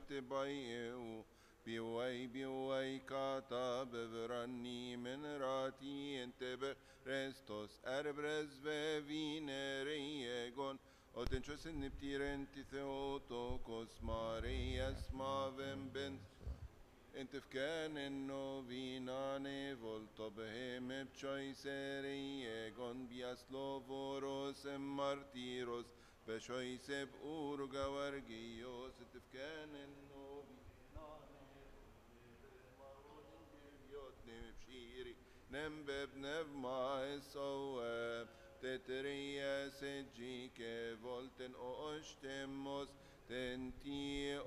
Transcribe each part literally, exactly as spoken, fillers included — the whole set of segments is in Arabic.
تبايو بيوي بيوي كاتا ببراني من راتي انت برستوس اربرز فينيريغون وتنشوس النبتيرنتي ثيوتوكوس مارياس مافن بنت انت في كان انه فيناني فولتو بهم بشويسريغون بياسلوفوروس مارتيروس بشويسب اورغا ورغيوس انت في كان انه بشيري نمبب نفما الصواب تتريا سجيك فولتن اوشتموس تنتي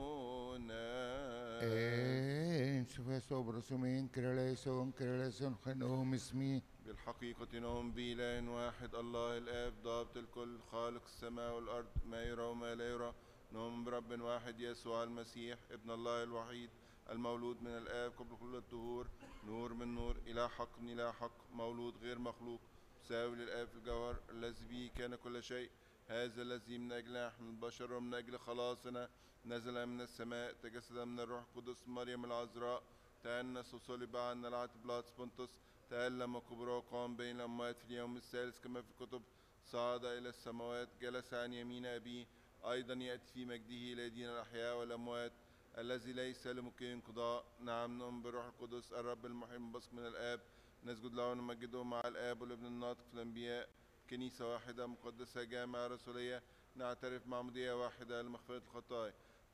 اونا إن شوفي صبر سمين كرليسون كرليسون خنوم اسمي بالحقيقة نؤمن بإله واحد الله الآب ضابط الكل خالق السماء والأرض ما يرى وما لا يرى نؤمن برب واحد يسوع المسيح ابن الله الوحيد المولود من الآب قبل كل الدهور نور من نور إله حق من إله حق مولود غير مخلوق مساوي للآب في الجوهر الذي به كان كل شيء هذا الذي من أجل نحن البشر ومن أجل خلاصنا نزل من السماء تجسد من الروح القدس مريم العذراء تأنس وصلب عنا العتب بلاطس بنطس تألم وكبر وقام بين الأموات في اليوم الثالث كما في الكتب صعد إلى السماوات جلس عن يمين أبيه أيضا يأتي في مجده إلى يدين الأحياء والأموات الذي ليس لمكين انقضاء نعم نؤمن بالروح القدس الرب المحيي المنبثق من الآب نسجد له ونمجده مع الآب والابن الناطق في الأنبياء كنيسة واحدة مقدسة جامعة رسولية نعترف معمودية واحدة لمغفرة الخطايا